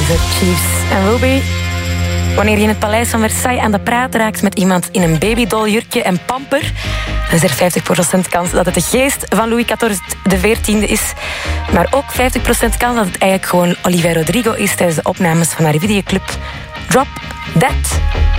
Kaiser Chiefs en Ruby. Wanneer je in het paleis van Versailles aan de praat raakt met iemand in een babydoljurkje en pamper, dan is er 50% kans dat het de geest van Louis XIV is. Maar ook 50% kans dat het eigenlijk gewoon Olivia Rodrigo is tijdens de opnames van haar videoclip Drop That.